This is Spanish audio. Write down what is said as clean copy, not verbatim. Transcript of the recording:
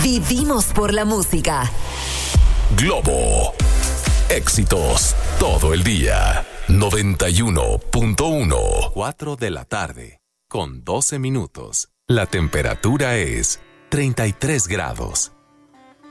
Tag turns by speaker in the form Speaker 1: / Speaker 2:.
Speaker 1: Vivimos por la música.
Speaker 2: Globo. Éxitos todo el día. 91.1. 4 de la tarde, con 12 minutos. La temperatura es 33 grados.